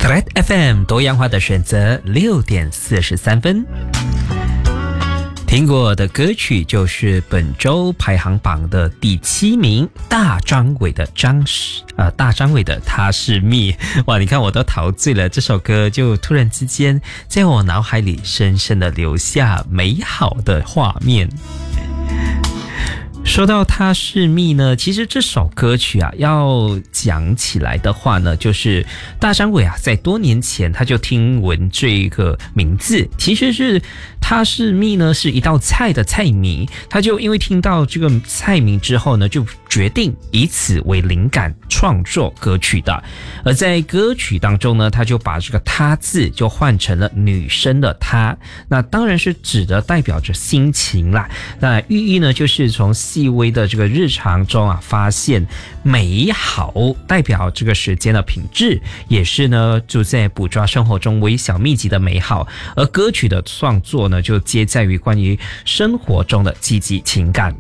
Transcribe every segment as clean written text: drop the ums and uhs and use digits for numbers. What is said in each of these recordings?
Thread FM 多样化的选择，6:43。听过的歌曲就是本周排行榜的第7名，大张伟的他是蜜。哇，你看我都陶醉了，这首歌就突然之间在我脑海里深深的留下美好的画面。说到他是蜜呢，其实这首歌曲啊，要讲起来的话呢，就是大张伟啊，在多年前他就听闻这个名字，其实是他是蜜呢是一道菜的菜名，他就因为听到这个菜名之后呢，就决定以此为灵感创作歌曲的。而在歌曲当中呢，他就把这个他字就换成了女生的她，那当然是指的代表着心情啦。那寓意呢，就是从细微的这个日常中啊，发现美好，代表这个时间的品质，也是呢就在捕捉生活中微小密集的美好。而歌曲的创作呢，就接在于关于生活中的积极情感。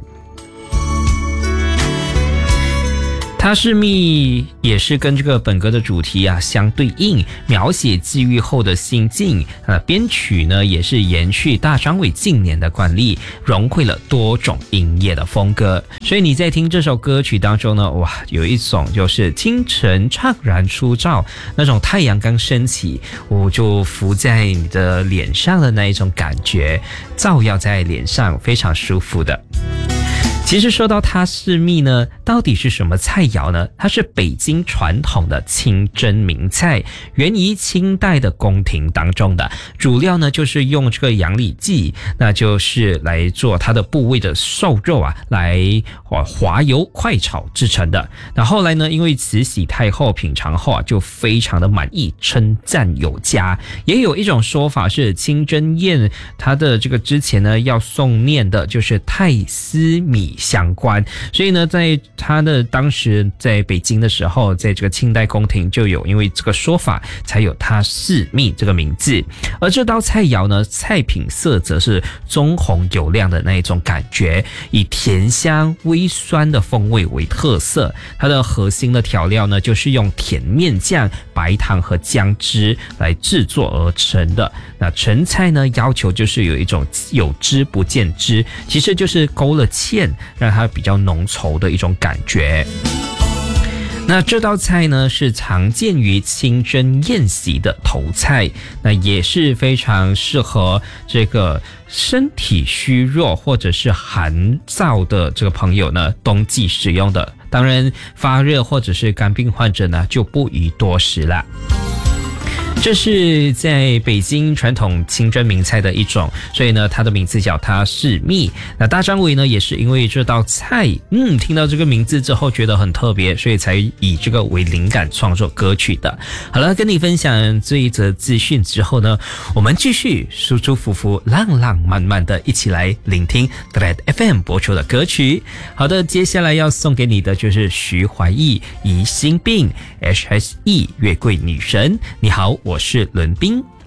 他是蜜也是跟这个本歌的主题啊相对应，描写际遇后的心境。编曲呢也是延续大张伟近年的惯例，融汇了多种音乐的风格。所以你在听这首歌曲当中呢，哇，有一种就是清晨怅然初照，那种太阳刚升起，就浮在你的脸上的那一种感觉，照耀在脸上，非常舒服的。其实说到他是蜜呢，到底是什么菜肴呢？它是北京传统的清真名菜，源于清代的宫廷当中的，主料呢就是用这个羊里脊，那就是来做它的部位的瘦肉啊，来滑油快炒制成的。那后来呢，因为慈禧太后品尝后啊，就非常的满意，称赞有加。也有一种说法是清真宴它的这个之前呢要诵念的就是太丝米相关，所以呢，在他的当时在北京的时候，在这个清代宫廷就有因为这个说法，才有他是蜜这个名字。而这道菜肴呢，菜品色则是棕红油亮的那一种感觉，以甜香微酸的风味为特色。它的核心的调料呢，就是用甜面酱、白糖和姜汁来制作而成的。那成菜呢，要求就是有一种有汁不见汁，其实就是勾了芡，让它比较浓稠的一种感觉。那这道菜呢，是常见于清真宴席的头菜，那也是非常适合这个身体虚弱或者是寒燥的这个朋友呢，冬季使用的。当然，发热或者是肝病患者呢，就不宜多食了。这是在北京传统清真名菜的一种，所以呢，它的名字叫它是蜜。那大张伟呢，也是因为这道菜，听到这个名字之后觉得很特别，所以才以这个为灵感创作歌曲的。好了，跟你分享这一则资讯之后呢，我们继续舒舒服服、浪浪漫漫的一起来聆听 Thread FM 播出的歌曲。好的，接下来要送给你的就是徐怀钰疑心病 HSE 月桂女神。你好，我是伦彬。